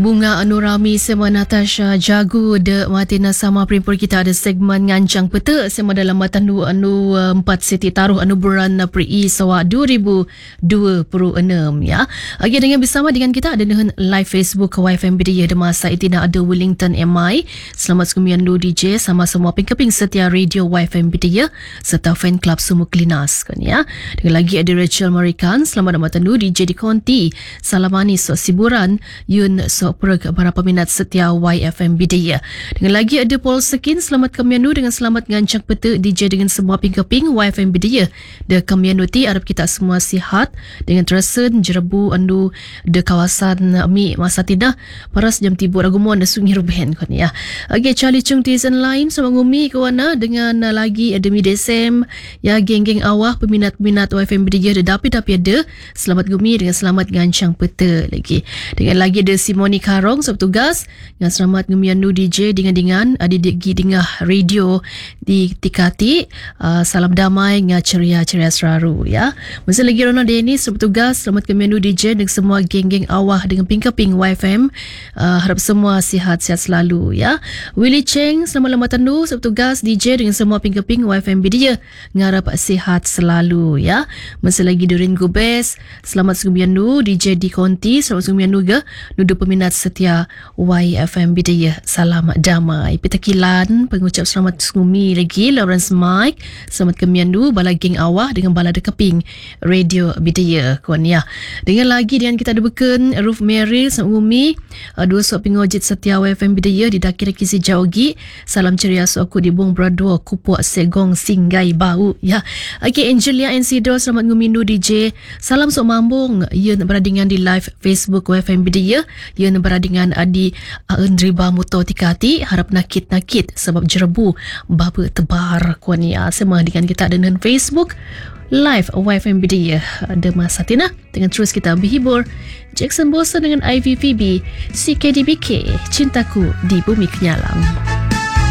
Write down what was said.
Bunga Anurami sema Natasha Jagu de Martina sama primpur kita ada segmen ngancang peta sema dalam matandu anu 4 Siti Taruh anu bulan April Sawa 2026 ya. Lagi dengan bersama dengan kita ada dengan live Facebook YFM Media de masa itina ada Wellington MI. Selamat sekalian lu DJ sama semua pengkeping setia radio YFM Media serta fan club semua klinas kan ya. Dengan lagi ada Rachel Marikan, selamat matandu DJ di Konti. Salamani so siburan Yun so para peminat setia YFM Media. Dengan lagi ada Paul Sekin, selamat kamianu dengan selamat ngancak peta DJ dengan semua ping-keping YFM Media. De kamianu ti harap kita semua sihat dengan terasen jerebu andu de kawasan mi masa tidak paras jam tibur agumon de sungi ruben kan ya. Okey, Charlie Chung Tizen lain sama ngumi kawana dengan lagi ada mi Desem ya, geng-geng awah peminat-peminat YFM Media de dapi-dapi ada selamat gumi dengan selamat ngancang peta lagi. Dengan lagi ada Simoni Karong sebab tugas dengan selamat ngemiandu DJ dengan adik-adik dengah radio di Tikati. Salam damai dengan ceria-ceria seraru ya. Masa lagi Ronald Dennis sebab tugas selamat ngemiandu DJ dengan semua geng-geng awah dengan ping-keping YFM. Harap semua sihat-sihat selalu ya. Willie Cheng selamat lamatandu sebab tugas DJ dengan semua ping-keping YFM Media ngarap sihat selalu ya. Masa lagi Durin Gubes selamat ngemiandu DJ di Konti, selamat ngemiandu ke nudu peminat setia YFM Media. Salam damai. Pitakilan pengucap selamat ngumi lagi Lawrence Mike. Selamat kemiandu bala geng awah dengan bala dekeping radio Media kawan ya. Dengan lagi dengan kita ada beken Ruth Mary selamat ngumi dua sok pengojit setia YFM Media di Dakir Kisi Jaugi. Salam ceria sok aku di Bung Bradua Kupuk Segong Singgai Bau ya. Okey, Angelia Ensido selamat ngumindu DJ. Salam sok mambung ia beradingan di live Facebook YFM Media. Ia beradingan di Riba Muto Tikati. Harap nakit-nakit sebab jerebu baba tebar kuan ya. Semua dengan kita dengan Facebook live YFM Media ada masa tina dengan terus kita berhibur. Jackson Bosa dengan Ivy Phoebe CKDBK Cintaku di Bumi Kenyalang.